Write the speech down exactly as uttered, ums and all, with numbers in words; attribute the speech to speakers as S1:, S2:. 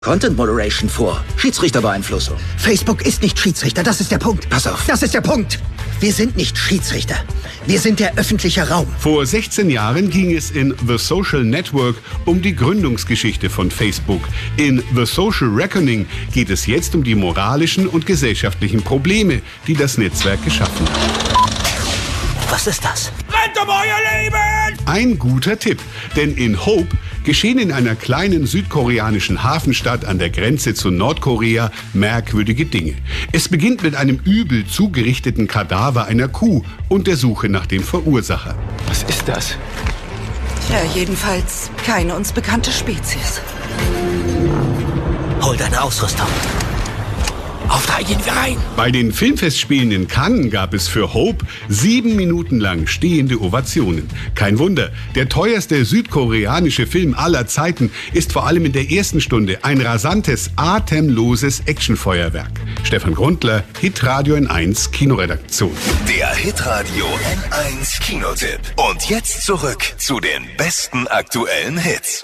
S1: Content Moderation vor. Schiedsrichterbeeinflussung.
S2: Facebook ist nicht Schiedsrichter, das ist der Punkt.
S1: Pass auf.
S2: Das ist der Punkt. Wir sind nicht Schiedsrichter. Wir sind der öffentliche Raum.
S3: Vor sechzehn Jahren ging es in The Social Network um die Gründungsgeschichte von Facebook. In The Social Reckoning geht es jetzt um die moralischen und gesellschaftlichen Probleme, die das Netzwerk geschaffen hat.
S2: Was ist das?
S1: Rennt um euer Leben!
S3: Ein guter Tipp, denn in Hope geschehen in einer kleinen südkoreanischen Hafenstadt an der Grenze zu Nordkorea merkwürdige Dinge. Es beginnt mit einem übel zugerichteten Kadaver einer Kuh und der Suche nach dem Verursacher.
S4: Was ist das?
S5: Ja, jedenfalls keine uns bekannte Spezies.
S2: Hol deine Ausrüstung.
S1: Auf da gehen wir rein!
S3: Bei den Filmfestspielen in Cannes gab es für Hope sieben Minuten lang stehende Ovationen. Kein Wunder, der teuerste südkoreanische Film aller Zeiten ist vor allem in der ersten Stunde ein rasantes, atemloses Actionfeuerwerk. Stefan Grundler, Hitradio N eins Kinoredaktion.
S6: Der Hitradio N eins Kinotipp. Und jetzt zurück zu den besten aktuellen Hits.